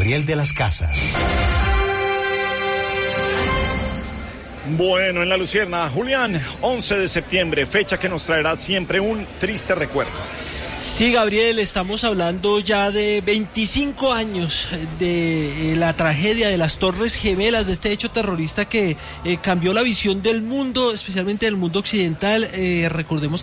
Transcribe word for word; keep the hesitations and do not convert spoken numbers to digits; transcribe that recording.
Gabriel de las Casas. Bueno, en La Lucierna, Julián, once de septiembre, fecha que nos traerá siempre un triste recuerdo. Sí, Gabriel, estamos hablando ya de veinticinco años de eh, la tragedia de las Torres Gemelas, de este hecho terrorista que eh, cambió la visión del mundo, especialmente del mundo occidental. Eh, recordemos